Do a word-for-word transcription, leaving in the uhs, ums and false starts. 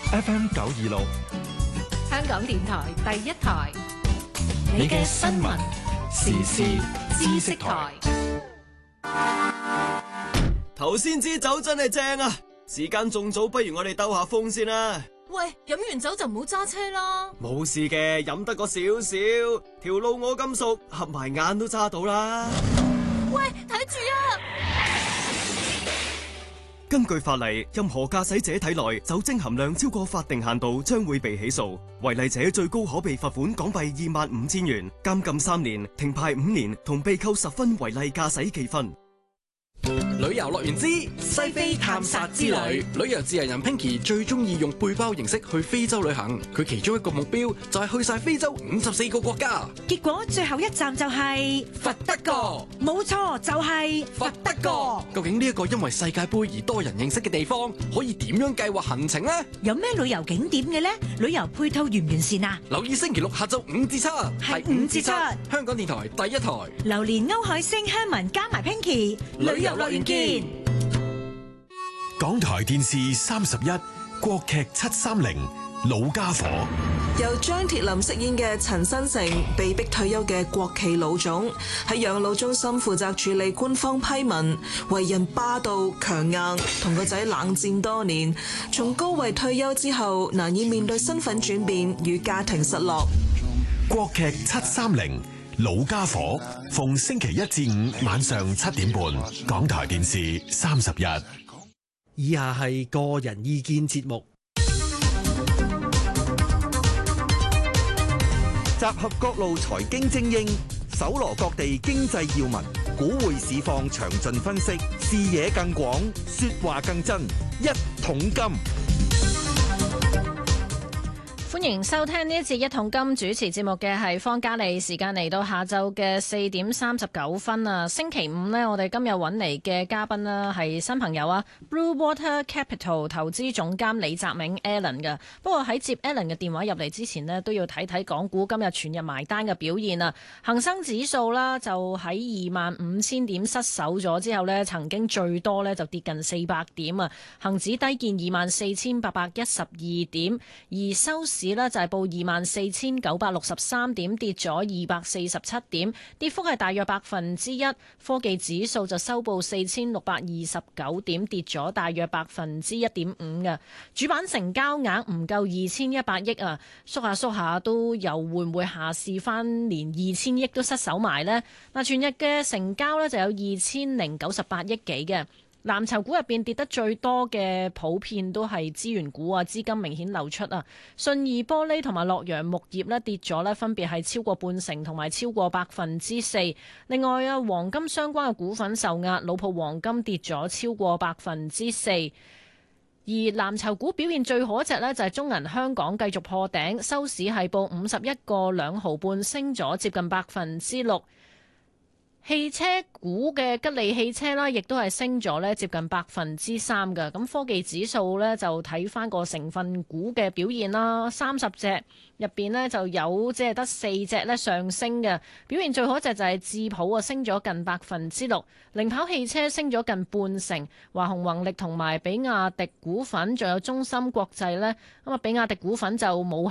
F M 九二六， 香港電台第一台， 你嘅新聞時事知識台。 頭先支酒真係正啊！時間仲早，不如我哋兜下風先啦。 喂，飲完酒就唔好揸車啦。 冇事嘅，飲得個少少，條路我咁熟，合埋眼都揸到啦。 喂，睇住啊！ 根據法例，任何駕駛者體內酒精含量超過法定限度，將會被起訴。違例者最高可被罰款港幣二萬五千元、監禁三年、停牌五年，同被扣十分違例駕駛記分。 旅遊樂園之西非探索之旅，旅遊自由人 Pinky 最中意用背包形式去非洲旅行。佢其中一個目標就係去晒非洲五十四個國家。 結果最後一站就係佛得角， 冇錯，就係佛得角。 究竟呢一個因為世界盃而多人認識嘅地方，可以點樣計劃行程呢？ 有咩旅遊景點嘅呢？旅遊配套完唔完善啊？ 留意星期六下晝五至七， 係五至七， 香港電台第一台。 榴蓮歐海星、香文加埋 Pinky，旅遊樂園見。 港台電視三十一國劇七三零老家伙， 由張鐵林飾演嘅陳新成，被逼退休嘅國企老總，喺養老中心負責處理官方批文，為人霸道強硬，同個仔冷戰多年。從高位退休之後，難以面對身份轉變與家庭失落。 國劇七三零老家伙，逢星期一至五晚上七點半，港台電視三十一。 以下係個人意見節目， 集合各路財經精英，搜羅各地經濟要聞，股匯市況詳盡分析，視野更廣，說話更真。一桶金， 歡迎收聽呢一節一桶金，主持節目嘅係方嘉莉。時間嚟到下晝嘅四點三十九分啊！星期五呢，我哋今日揾嚟嘅嘉賓呢係新朋友啊 ，Blue Water Capital 投資總監李澤銘 Alan 嘅。不過喺接 Alan 嘅電話入嚟之前呢，都要睇睇港股今日全日埋單嘅表現啊！恒生指數啦就喺二萬五千點失守咗之後呢，曾經最多呢就跌近四百點啊！恒指低見二萬四千八百一十二點，而收市呢就係報二萬四千九百六十三點，跌咗二百四十七點，跌幅係大約百分之一。科技指數就收報四千六百二十九點，跌咗大約百分之一點五嘅。主板成交額唔夠二千一百億啊，縮下縮下都又會唔會下試翻連二千億都失守埋呢？嗱，全日嘅成交呢就有二千零九十八億幾嘅。藍籌股入邊跌得最多嘅普遍都係資源股啊，資金明顯流出啊。信義玻璃同埋洛陽木業呢跌咗呢，分別係超過半成同埋超過百分之四。另外啊，黃金相關嘅股份受壓，老鋪黃金跌咗超過百分之四。而藍籌股表現最好一隻呢，就係中銀香港繼續破頂，收市係報五十一個兩毫半，升咗接近百分之六。汽車股嘅吉利汽車啦，亦都係升咗咧，接近百分之三嘅。咁科技指數咧就睇翻個成分股嘅表現啦，三十隻入邊呢就有即係得四隻咧上升嘅，表現最好一隻就係智普啊，升咗近百分之六。零跑汽車升咗近半成，華虹宏力同埋比亞迪股份，仲有中芯國際呢。咁啊比亞迪股份就冇